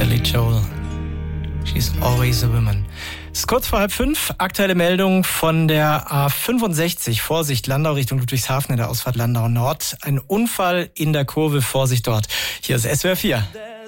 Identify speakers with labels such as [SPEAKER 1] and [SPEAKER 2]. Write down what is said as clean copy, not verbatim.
[SPEAKER 1] Billy Joel. She's always a woman. Es ist kurz vor 4:30. Aktuelle Meldung von der A65. Vorsicht, Landau Richtung Ludwigshafen in der Ausfahrt Landau Nord. Ein Unfall in der Kurve. Vorsicht dort. Hier ist SWR 4.